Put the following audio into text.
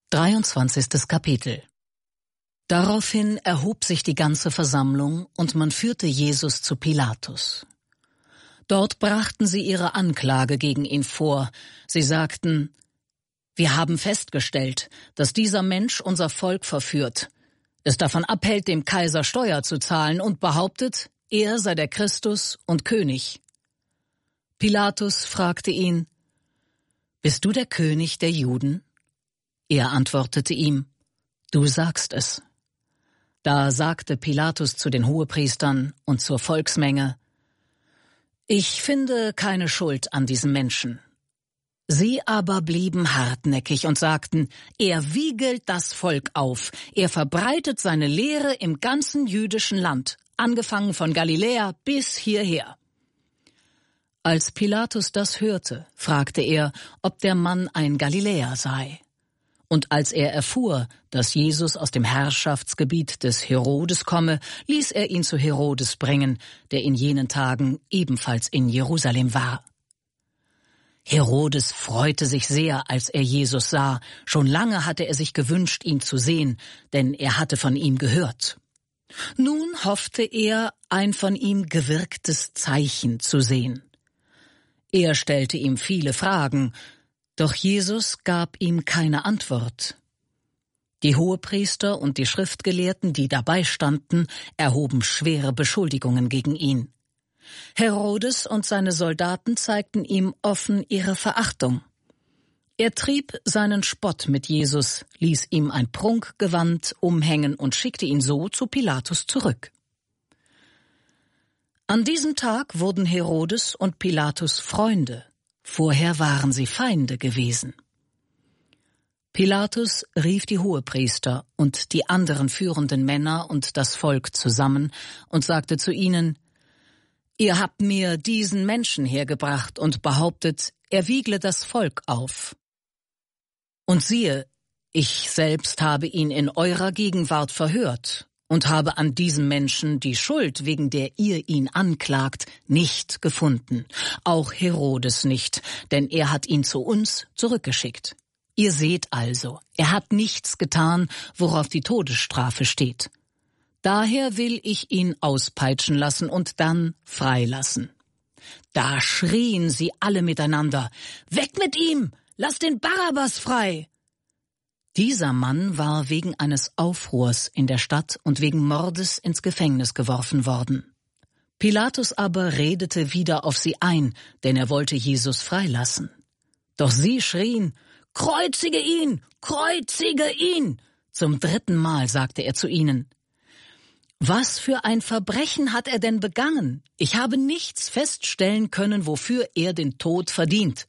23. Kapitel. Daraufhin erhob sich die ganze Versammlung und man führte Jesus zu Pilatus. Dort brachten sie ihre Anklage gegen ihn vor. Sie sagten: Wir haben festgestellt, dass dieser Mensch unser Volk verführt, es davon abhält, dem Kaiser Steuer zu zahlen und behauptet, er sei der Christus und König. Pilatus fragte ihn: Bist du der König der Juden? Er antwortete ihm: Du sagst es. Da sagte Pilatus zu den Hohepriestern und zur Volksmenge: Ich finde keine Schuld an diesem Menschen. Sie aber blieben hartnäckig und sagten: Er wiegelt das Volk auf, er verbreitet seine Lehre im ganzen jüdischen Land, angefangen von Galiläa bis hierher. Als Pilatus das hörte, fragte er, ob der Mann ein Galiläer sei. Und als er erfuhr, dass Jesus aus dem Herrschaftsgebiet des Herodes komme, ließ er ihn zu Herodes bringen, der in jenen Tagen ebenfalls in Jerusalem war. Herodes freute sich sehr, als er Jesus sah. Schon lange hatte er sich gewünscht, ihn zu sehen, denn er hatte von ihm gehört. Nun hoffte er, ein von ihm gewirktes Zeichen zu sehen. Er stellte ihm viele Fragen, doch Jesus gab ihm keine Antwort. Die Hohepriester und die Schriftgelehrten, die dabei standen, erhoben schwere Beschuldigungen gegen ihn. Herodes und seine Soldaten zeigten ihm offen ihre Verachtung. Er trieb seinen Spott mit Jesus, ließ ihm ein Prunkgewand umhängen und schickte ihn so zu Pilatus zurück. An diesem Tag wurden Herodes und Pilatus Freunde. Vorher waren sie Feinde gewesen. Pilatus rief die Hohepriester und die anderen führenden Männer und das Volk zusammen und sagte zu ihnen: Ihr habt mir diesen Menschen hergebracht und behauptet, er wiegle das Volk auf. Und siehe, ich selbst habe ihn in eurer Gegenwart verhört und habe an diesem Menschen die Schuld, wegen der ihr ihn anklagt, nicht gefunden. Auch Herodes nicht, denn er hat ihn zu uns zurückgeschickt. Ihr seht also, er hat nichts getan, worauf die Todesstrafe steht. Daher will ich ihn auspeitschen lassen und dann freilassen. Da schrien sie alle miteinander: Weg mit ihm! Lass den Barabbas frei! Dieser Mann war wegen eines Aufruhrs in der Stadt und wegen Mordes ins Gefängnis geworfen worden. Pilatus aber redete wieder auf sie ein, denn er wollte Jesus freilassen. Doch sie schrien: Kreuzige ihn! Kreuzige ihn! Zum 3. Mal sagte er zu ihnen: Was für ein Verbrechen hat er denn begangen? Ich habe nichts feststellen können, wofür er den Tod verdient.